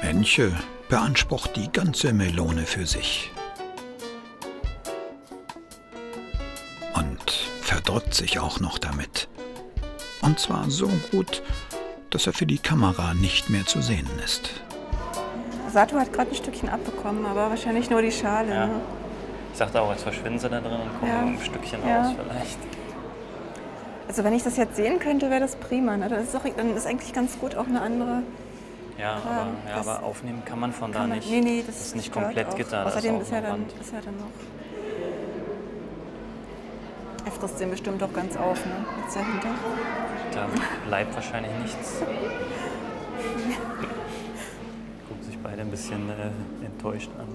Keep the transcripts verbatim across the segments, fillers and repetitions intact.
Henche beansprucht die ganze Melone für sich. Und verdrückt sich auch noch damit. Und zwar so gut, dass er für die Kamera nicht mehr zu sehen ist. Sato hat gerade ein Stückchen abbekommen, aber wahrscheinlich nur die Schale. Ja. Ne? Ich dachte auch, jetzt verschwinden sie da drin und kommen Ja. ein Stückchen Ja. raus vielleicht. Also wenn ich das jetzt sehen könnte, wäre das prima. Ne? Dann, ist auch, dann ist eigentlich ganz gut auch eine andere... Ja, Aber aber, ja, das aber aufnehmen kann man von Kann da man, nicht. nee, nee, das, das ist nicht stört komplett auch. Gitter. Außerdem das ist, ja auch eine dann, Wand. ist ja dann noch... Er frisst den bestimmt doch ganz auf, ne? Jetzt dahinter. Da bleibt wahrscheinlich nichts. Gucken sich beide ein bisschen äh, enttäuscht an.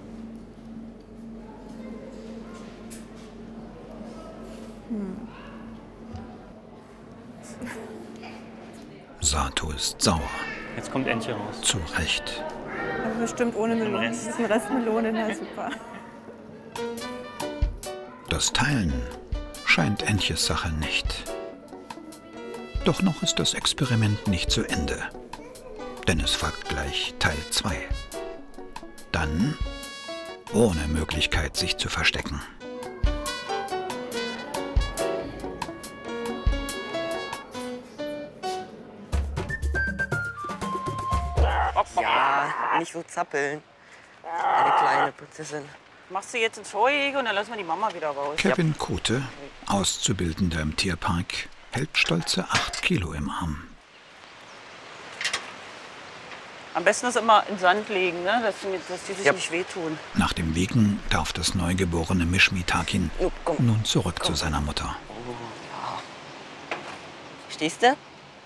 Hm. Sato ist sauer. Jetzt kommt Entchen raus. Zu Recht. Aber bestimmt ohne Melone. Rest. Das ist ein Restmelone, na super. Das Teilen scheint Entches Sache nicht. Doch noch ist das Experiment nicht zu Ende. Denn es folgt gleich Teil zwei. Dann ohne Möglichkeit, sich zu verstecken. Ja, nicht so zappeln. Eine kleine Prinzessin. Machst du jetzt ins Vorgehege und dann lassen wir die Mama wieder raus. Kevin Kote, Auszubildender im Tierpark, hält stolze acht Kilo im Arm. Am besten ist immer in Sand legen, ne? dass, die- dass die sich Ja. nicht wehtun. Nach dem Wiegen darf das neugeborene Mischmitakin Oh, komm. nun zurück zu seiner Mutter. Stehst du?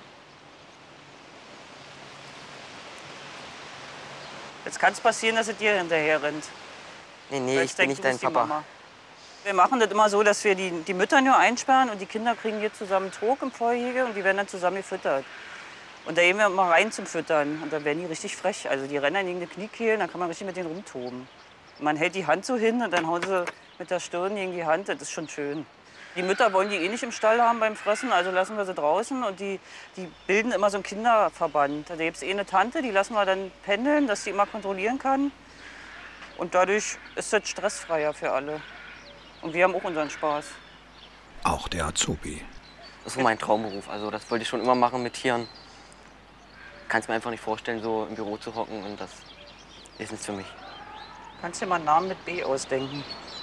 Jetzt kann es passieren, dass es dir hinterher rennt. Nee, nee, Weil ich bin denkt, nicht du dein bist die Papa. Mama. Wir machen das immer so, dass wir die, die Mütter nur einsperren und die Kinder kriegen hier zusammen Trog im Vorgehege und die werden dann zusammen gefüttert. Und da gehen wir immer rein zum Füttern und da werden die richtig frech. Also die rennen dann gegen die Kniekehlen, dann kann man richtig mit denen rumtoben. Man hält die Hand so hin und dann hauen sie mit der Stirn gegen die Hand, das ist schon schön. Die Mütter wollen die eh nicht im Stall haben beim Fressen, also lassen wir sie draußen und die, die bilden immer so einen Kinderverband. Da gibt es eh eine Tante, die lassen wir dann pendeln, dass sie immer kontrollieren kann. Und dadurch ist das stressfreier für alle. Und wir haben auch unseren Spaß. Auch der Azubi. Das ist so mein Traumberuf. Also das wollte ich schon immer machen mit Tieren. Kann es mir einfach nicht vorstellen, so im Büro zu hocken und das ist nichts für mich. Kannst dir mal einen Namen mit B ausdenken.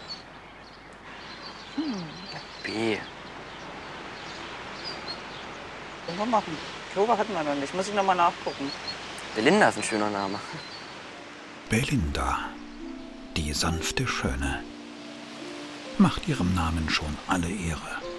B. Können wir machen. Clover hatten wir noch nicht. Muss ich noch mal nachgucken. Belinda ist ein schöner Name. Belinda, die sanfte Schöne, macht ihrem Namen schon alle Ehre.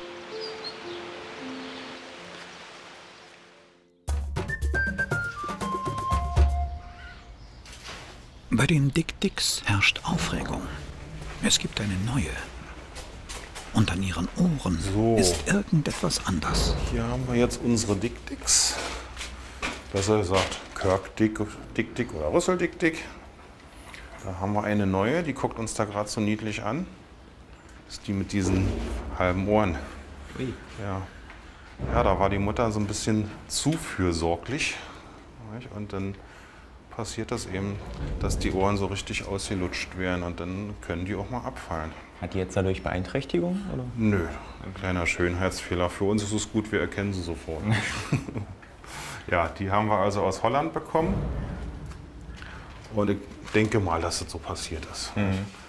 Bei den Dick-Dicks herrscht Aufregung. Es gibt eine neue. Und an ihren Ohren So. ist irgendetwas anders. Hier haben wir jetzt unsere Dick-Dicks. Besser gesagt, Kirk Dick, Dick Dick oder Russell Dick Dick. Da haben wir eine neue, die guckt uns da gerade so niedlich an. Das ist die mit diesen halben Ohren. Ui. Ja. Ja, da war die Mutter so ein bisschen zu fürsorglich. Und dann passiert das eben, dass die Ohren so richtig ausgelutscht werden und dann können die auch mal abfallen. Hat die jetzt dadurch Beeinträchtigung? Oder? Nö, ein kleiner Schönheitsfehler. Für uns ist es gut, wir erkennen sie sofort. Ja, die haben wir also aus Holland bekommen. Und ich denke mal, dass das so passiert ist. Mhm.